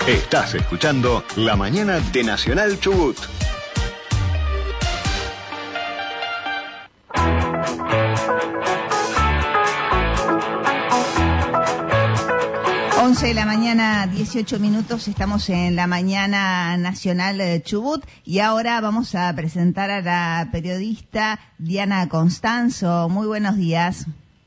Estás escuchando La Mañana de Nacional Chubut. De la mañana, 18 minutos, estamos en la Mañana Nacional de Chubut y ahora vamos a presentar a la periodista Diana Constanzo. Muy buenos días.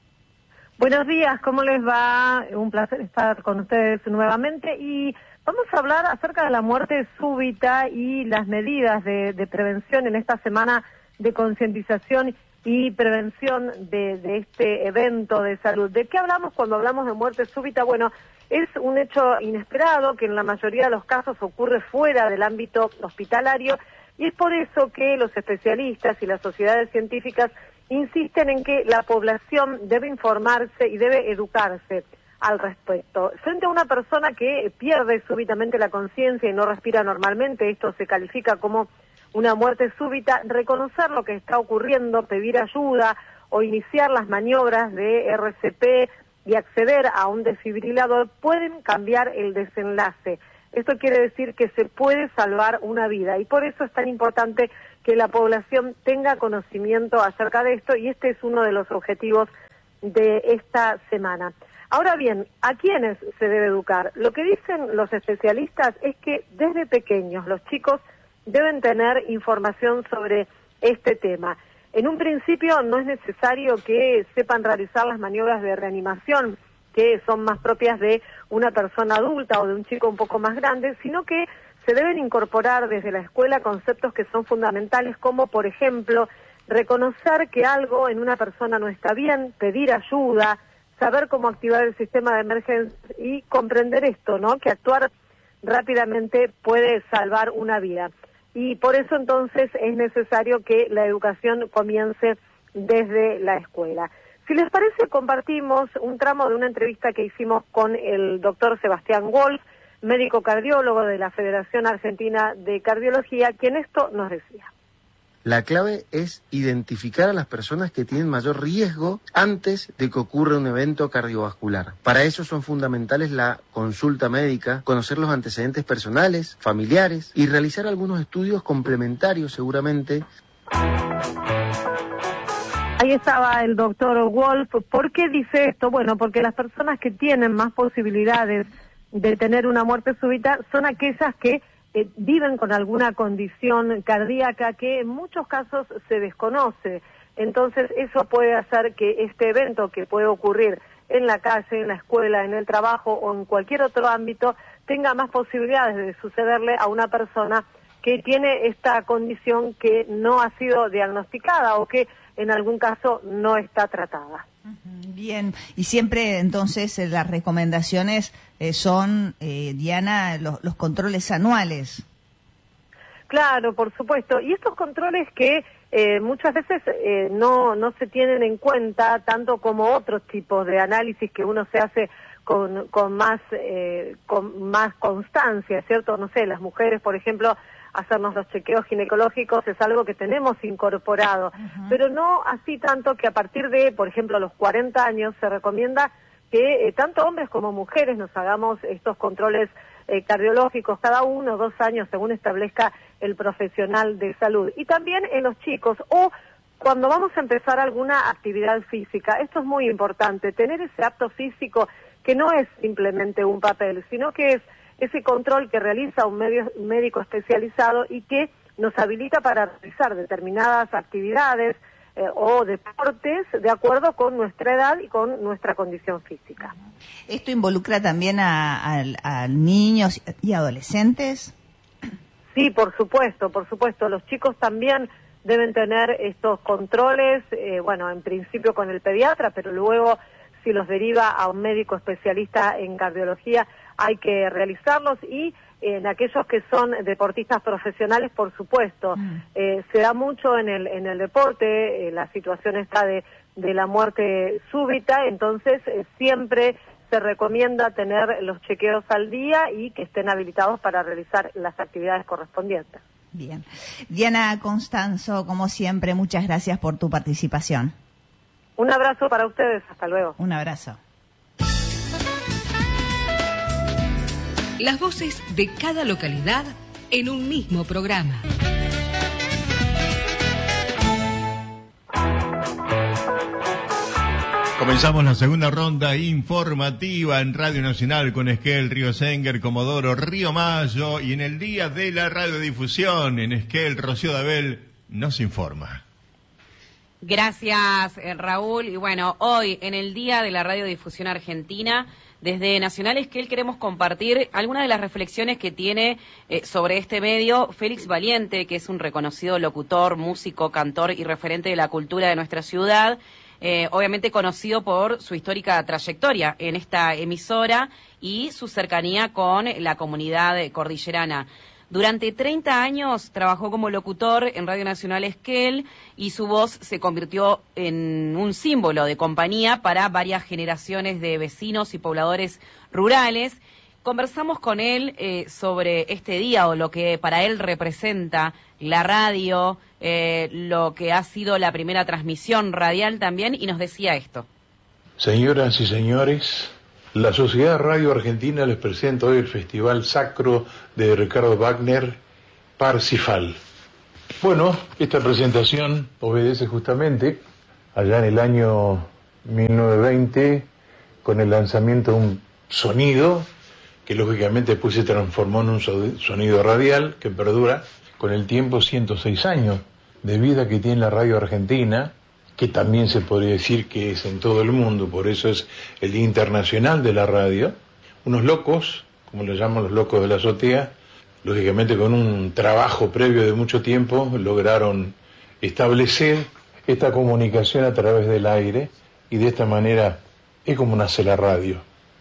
Buenos días, ¿cómo les va? Un placer estar con ustedes nuevamente y vamos a hablar acerca de la muerte súbita y las medidas de prevención en esta semana de concientización y prevención de este evento de salud. ¿De qué hablamos cuando hablamos de muerte súbita? Bueno, es un hecho inesperado que en la mayoría de los casos ocurre fuera del ámbito hospitalario y es por eso que los especialistas y las sociedades científicas insisten en que la población debe informarse y debe educarse al respecto. Frente a una persona que pierde súbitamente la conciencia y no respira normalmente, esto se califica como una muerte súbita, reconocer lo que está ocurriendo, pedir ayuda o iniciar las maniobras de RCP y acceder a un desfibrilador pueden cambiar el desenlace. Esto quiere decir que se puede salvar una vida y por eso es tan importante que la población tenga conocimiento acerca de esto y este es uno de los objetivos de esta semana. Ahora bien, ¿a quiénes se debe educar? Lo que dicen los especialistas es que desde pequeños los chicos deben tener información sobre este tema. En un principio no es necesario que sepan realizar las maniobras de reanimación, que son más propias de una persona adulta o de un chico un poco más grande, sino que se deben incorporar desde la escuela conceptos que son fundamentales, como por ejemplo, reconocer que algo en una persona no está bien, pedir ayuda, saber cómo activar el sistema de emergencia y comprender esto, ¿no? Que actuar rápidamente puede salvar una vida. Y por eso entonces es necesario que la educación comience desde la escuela. Si les parece, compartimos un tramo de una entrevista que hicimos con el doctor Sebastián Wolf, médico cardiólogo de la Federación Argentina de Cardiología, quien esto nos decía. La clave es identificar a las personas que tienen mayor riesgo antes de que ocurra un evento cardiovascular. Para eso son fundamentales la consulta médica, conocer los antecedentes personales, familiares y realizar algunos estudios complementarios seguramente. Ahí estaba el doctor Wolf. ¿Por qué dice esto? Bueno, porque las personas que tienen más posibilidades de tener una muerte súbita son aquellas que viven con alguna condición cardíaca que en muchos casos se desconoce. Entonces eso puede hacer que este evento que puede ocurrir en la calle, en la escuela, en el trabajo o en cualquier otro ámbito tenga más posibilidades de sucederle a una persona que tiene esta condición que no ha sido diagnosticada o que en algún caso no está tratada. Bien, y siempre entonces las recomendaciones son, Diana, los controles anuales. Claro, por supuesto, y estos controles que muchas veces no se tienen en cuenta tanto como otros tipos de análisis que uno se hace con más constancia, ¿cierto? No sé, las mujeres, por ejemplo, hacernos los chequeos ginecológicos es algo que tenemos incorporado, pero no así tanto que a partir de, por ejemplo, los 40 años se recomienda que tanto hombres como mujeres nos hagamos estos controles cardiológicos cada 1 o 2 años según establezca el profesional de salud. Y también en los chicos o cuando vamos a empezar alguna actividad física. Esto es muy importante, tener ese acto físico que no es simplemente un papel, sino que es ese control que realiza un médico especializado y que nos habilita para realizar determinadas actividades o deportes de acuerdo con nuestra edad y con nuestra condición física. ¿Esto involucra también a niños y adolescentes? Sí, por supuesto. Los chicos también deben tener estos controles, bueno, en principio con el pediatra, pero luego si los deriva a un médico especialista en cardiología hay que realizarlos y en aquellos que son deportistas profesionales, por supuesto. Se da mucho en el deporte, la situación está de la muerte súbita, entonces siempre se recomienda tener los chequeos al día y que estén habilitados para realizar las actividades correspondientes. Bien. Diana Constanzo, como siempre, muchas gracias por tu participación. Un abrazo para ustedes, hasta luego. Un abrazo. Las voces de cada localidad en un mismo programa. Comenzamos la segunda ronda informativa en Radio Nacional con Esquel, Río Senguer, Comodoro, Río Mayo, y en el Día de la Radiodifusión en Esquel, Rocío Dabel nos informa. Gracias, Raúl. Y bueno, hoy en el Día de la Radiodifusión Argentina, desde Nacional Esquel queremos compartir algunas de las reflexiones que tiene sobre este medio Félix Valiente, que es un reconocido locutor, músico, cantor y referente de la cultura de nuestra ciudad. Obviamente conocido por su histórica trayectoria en esta emisora y su cercanía con la comunidad cordillerana. Durante 30 años trabajó como locutor en Radio Nacional Esquel y su voz se convirtió en un símbolo de compañía para varias generaciones de vecinos y pobladores rurales. Conversamos con él sobre este día o lo que para él representa la radio, lo que ha sido la primera transmisión radial también, y nos decía esto. Señoras y señores, la Sociedad Radio Argentina les presenta hoy el Festival Sacro de Ricardo Wagner, Parsifal. Bueno, esta presentación obedece justamente allá en el año 1920 con el lanzamiento de un sonido que lógicamente después se transformó en un sonido radial que perdura con el tiempo 106 años de vida que tiene la radio argentina, que también se podría decir que es en todo el mundo, por eso es el Día Internacional de la Radio. Unos locos, como lo llaman los locos de la azotea, lógicamente con un trabajo previo de mucho tiempo, lograron establecer esta comunicación a través del aire, y de esta manera es como nace la radio.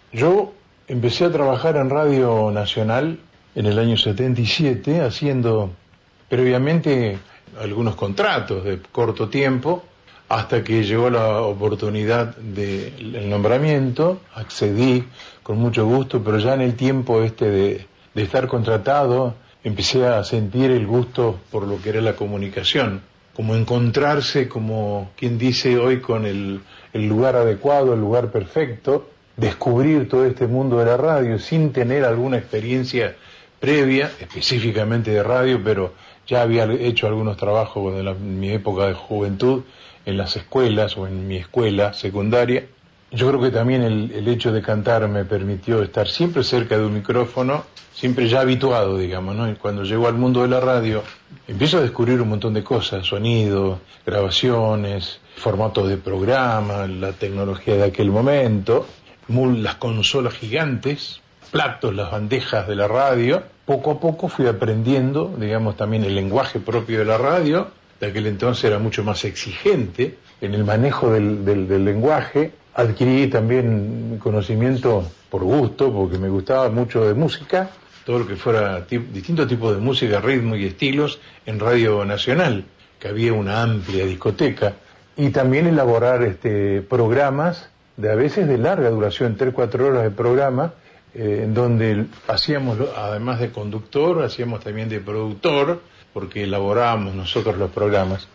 Yo empecé a trabajar en Radio Nacional en el año 77, haciendo previamente algunos contratos de corto tiempo, hasta que llegó la oportunidad del nombramiento. Accedí con mucho gusto, pero ya en el tiempo de estar contratado, empecé a sentir el gusto por lo que era la comunicación, como encontrarse, como quien dice hoy, con el lugar adecuado, el lugar perfecto, descubrir todo este mundo de la radio sin tener alguna experiencia previa, específicamente de radio, pero ya había hecho algunos trabajos en mi época de juventud, en las escuelas o en mi escuela secundaria. Yo creo que también el hecho de cantar me permitió estar siempre cerca de un micrófono, siempre ya habituado, digamos, ¿no? Y cuando llego al mundo de la radio, empiezo a descubrir un montón de cosas, sonido, grabaciones, formatos de programa, la tecnología de aquel momento, las consolas gigantes, platos, las bandejas de la radio. Poco a poco fui aprendiendo, digamos, también el lenguaje propio de la radio. De aquel entonces era mucho más exigente en el manejo del lenguaje. Adquirí también conocimiento por gusto, porque me gustaba mucho de música, todo lo que fuera distintos tipos de música, ritmo y estilos en Radio Nacional, que había una amplia discoteca, y también elaborar programas a veces de larga duración, 3-4 horas de programa, en donde hacíamos, además de conductor, hacíamos también de productor, porque elaborábamos nosotros los programas.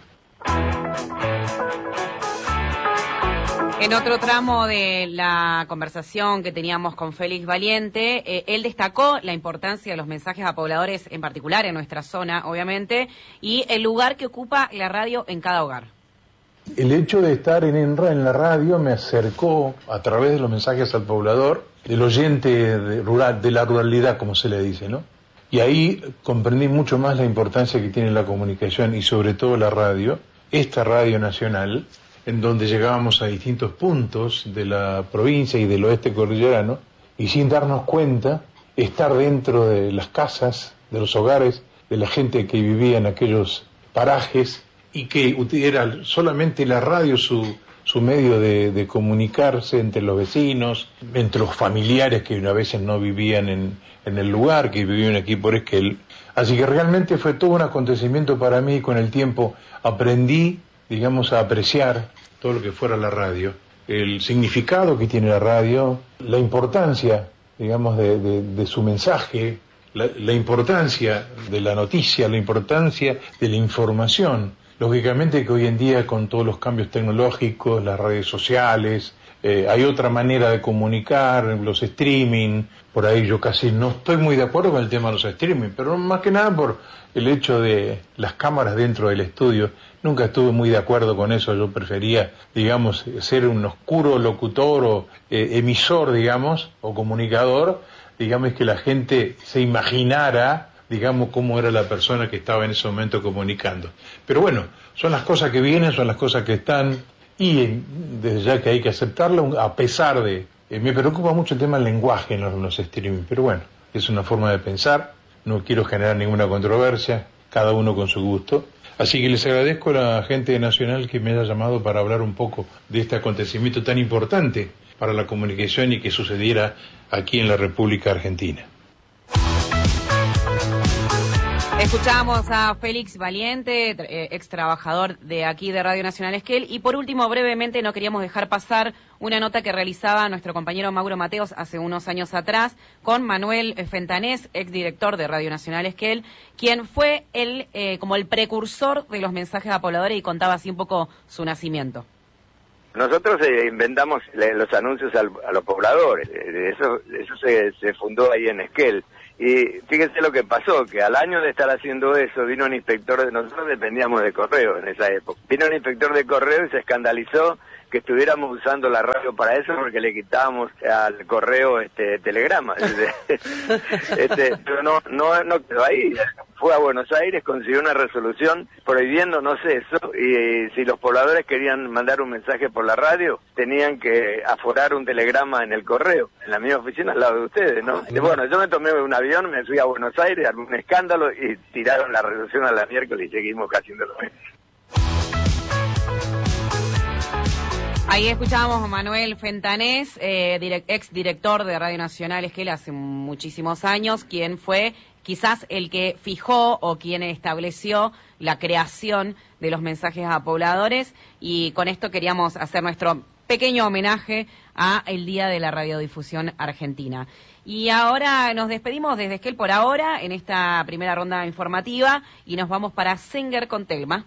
En otro tramo de la conversación que teníamos con Félix Valiente, él destacó la importancia de los mensajes a pobladores, en particular en nuestra zona, obviamente, y el lugar que ocupa la radio en cada hogar. El hecho de estar en la radio me acercó a través de los mensajes al poblador, del oyente rural, de la ruralidad, como se le dice, ¿no? Y ahí comprendí mucho más la importancia que tiene la comunicación y sobre todo la radio, esta Radio Nacional, en donde llegábamos a distintos puntos de la provincia y del oeste cordillerano, y sin darnos cuenta, estar dentro de las casas, de los hogares, de la gente que vivía en aquellos parajes, y que era solamente la radio su medio de comunicarse entre los vecinos, entre los familiares que a veces no vivían en el lugar, que vivían aquí por Esquel. Así que realmente fue todo un acontecimiento para mí, y con el tiempo aprendí, digamos, a apreciar todo lo que fuera la radio, el significado que tiene la radio, la importancia, digamos, de su mensaje, la importancia de la noticia, la importancia de la información. Lógicamente que hoy en día, con todos los cambios tecnológicos, las redes sociales, hay otra manera de comunicar, los streaming, por ahí yo casi no estoy muy de acuerdo con el tema de los streaming, pero más que nada por el hecho de las cámaras dentro del estudio. Nunca estuve muy de acuerdo con eso, yo prefería, digamos, ser un oscuro locutor o emisor, digamos, o comunicador, digamos, que la gente se imaginara, digamos, cómo era la persona que estaba en ese momento comunicando. Pero bueno, son las cosas que vienen, son las cosas que están, y desde ya que hay que aceptarlo, a pesar de... me preocupa mucho el tema del lenguaje en los streaming, pero bueno, es una forma de pensar, no quiero generar ninguna controversia, cada uno con su gusto. Así que les agradezco a la gente nacional que me haya llamado para hablar un poco de este acontecimiento tan importante para la comunicación y que sucediera aquí en la República Argentina. Escuchamos a Félix Valiente, ex trabajador de aquí de Radio Nacional Esquel, y por último, brevemente, no queríamos dejar pasar una nota que realizaba nuestro compañero Mauro Mateos hace unos años atrás con Manuel Fentanés, ex director de Radio Nacional Esquel, quien fue como el precursor de los mensajes a pobladores, y contaba así un poco su nacimiento. Nosotros inventamos los anuncios a los pobladores, eso se fundó ahí en Esquel. Y fíjense lo que pasó, que al año de estar haciendo eso, vino un inspector, nosotros dependíamos de correo en esa época, vino un inspector de correo y se escandalizó que estuviéramos usando la radio para eso, porque le quitábamos al correo telegramas. Pero no quedó ahí. Fue a Buenos Aires, consiguió una resolución prohibiendo, no sé, eso, y si los pobladores querían mandar un mensaje por la radio, tenían que aforar un telegrama en el correo, en la misma oficina al lado de ustedes, ¿no? Y bueno, yo me tomé un avión, me fui a Buenos Aires, armé un escándalo y tiraron la resolución a la miércoles y seguimos haciendo lo mismo. Ahí escuchábamos a Manuel Fentanés, ex director de Radio Nacional Esquel hace muchísimos años, quien fue quizás el que fijó o quien estableció la creación de los mensajes a pobladores, y con esto queríamos hacer nuestro pequeño homenaje a el Día de la Radiodifusión Argentina. Y ahora nos despedimos desde Esquel por ahora en esta primera ronda informativa y nos vamos para Senger con Telma.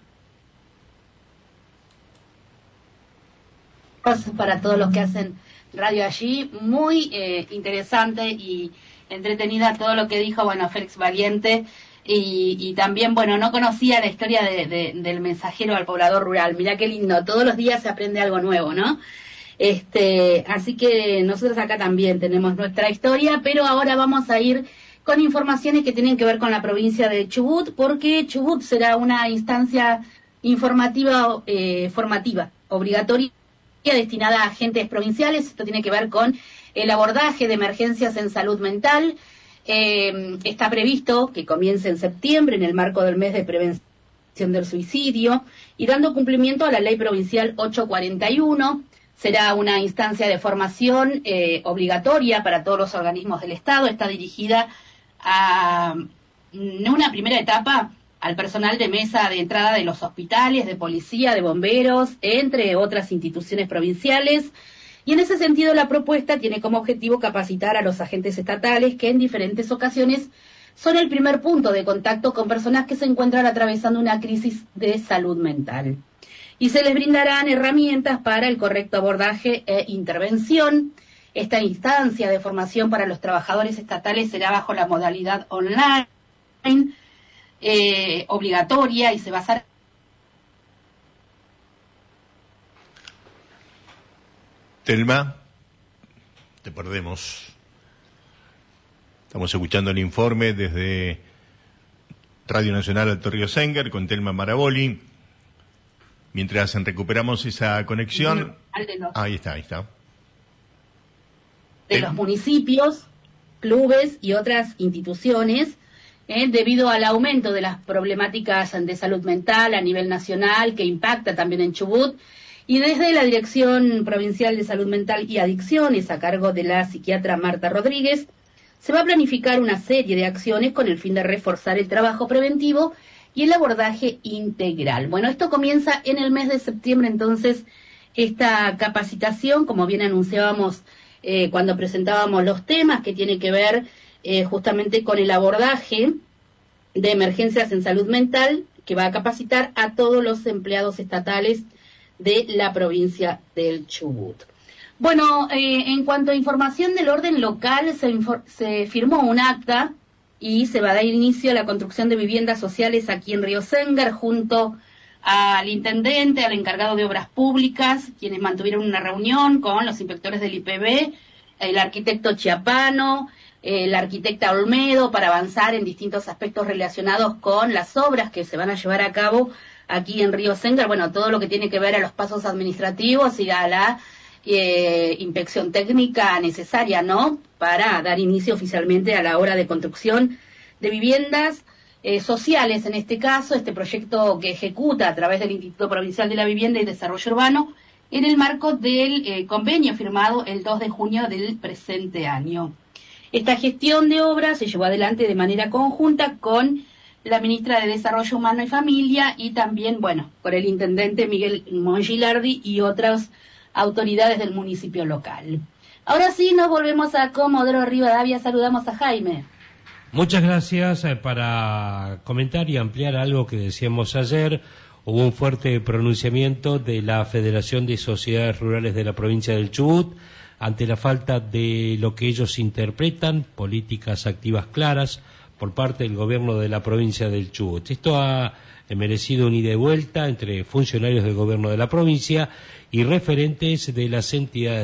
Para todos los que hacen radio allí, muy interesante y entretenida todo lo que dijo, bueno, Félix Valiente, y también, bueno, no conocía la historia del mensajero al poblador rural. Mirá qué lindo, todos los días se aprende algo nuevo, ¿no? Así que nosotros acá también tenemos nuestra historia, pero ahora vamos a ir con informaciones que tienen que ver con la provincia de Chubut, porque Chubut será una instancia informativa, formativa, obligatoria, destinada a agentes provinciales. Esto tiene que ver con el abordaje de emergencias en salud mental. Está previsto que comience en septiembre en el marco del mes de prevención del suicidio y dando cumplimiento a la ley provincial 841. Será una instancia de formación obligatoria para todos los organismos del Estado. Está dirigida a, en una primera etapa, al personal de mesa de entrada de los hospitales, de policía, de bomberos, entre otras instituciones provinciales. Y en ese sentido la propuesta tiene como objetivo capacitar a los agentes estatales que en diferentes ocasiones son el primer punto de contacto con personas que se encuentran atravesando una crisis de salud mental. Y se les brindarán herramientas para el correcto abordaje e intervención. Esta instancia de formación para los trabajadores estatales será bajo la modalidad online, obligatoria, y se basará. Telma, te perdemos. Estamos escuchando el informe desde Radio Nacional Alto Río Senger con Telma Maraboli. Mientras recuperamos esa conexión. Ahí está. De los municipios, clubes y otras instituciones, debido al aumento de las problemáticas de salud mental a nivel nacional, que impacta también en Chubut, y desde la Dirección Provincial de Salud Mental y Adicciones, a cargo de la psiquiatra Marta Rodríguez, se va a planificar una serie de acciones con el fin de reforzar el trabajo preventivo y el abordaje integral. Bueno, esto comienza en el mes de septiembre, entonces, esta capacitación, como bien anunciábamos cuando presentábamos los temas, que tiene que ver justamente con el abordaje de emergencias en salud mental, que va a capacitar a todos los empleados estatales de la provincia del Chubut. Bueno, en cuanto a información del orden local, se firmó un acta y se va a dar inicio a la construcción de viviendas sociales aquí en Río Sénger, junto al intendente, al encargado de obras públicas, quienes mantuvieron una reunión con los inspectores del IPB, el arquitecto Chiapano, la arquitecta Olmedo, para avanzar en distintos aspectos relacionados con las obras que se van a llevar a cabo aquí en Río Sénger. Bueno, todo lo que tiene que ver a los pasos administrativos y a la inspección técnica necesaria, ¿no?, para dar inicio oficialmente a la obra de construcción de viviendas sociales, en este caso, este proyecto que ejecuta a través del Instituto Provincial de la Vivienda y Desarrollo Urbano, en el marco del convenio firmado el 2 de junio del presente año. Esta gestión de obras se llevó adelante de manera conjunta con la ministra de Desarrollo Humano y Familia y también, bueno, por el intendente Miguel Mongilardi y otras autoridades del municipio local. Ahora sí, nos volvemos a Comodoro Rivadavia, saludamos a Jaime. Muchas gracias. Para comentar y ampliar algo que decíamos ayer, hubo un fuerte pronunciamiento de la Federación de Sociedades Rurales de la provincia del Chubut ante la falta de lo que ellos interpretan, políticas activas claras por parte del gobierno de la provincia del Chubut. Esto ha merecido un ida y vuelta entre funcionarios del gobierno de la provincia y referentes de las entidades